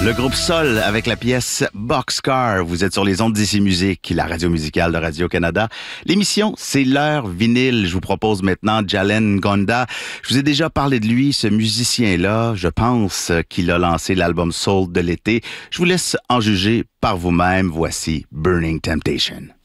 Le groupe Sol avec la pièce Boxcar. Vous êtes sur les ondes d'Ici Musique, la radio musicale de Radio-Canada. L'émission, c'est l'heure vinyle. Je vous propose maintenant Jalen Ngonda. Je vous ai déjà parlé de lui, ce musicien-là. Je pense qu'il a lancé l'album Soul de l'été. Je vous laisse en juger par vous-même. Voici Burning Temptation.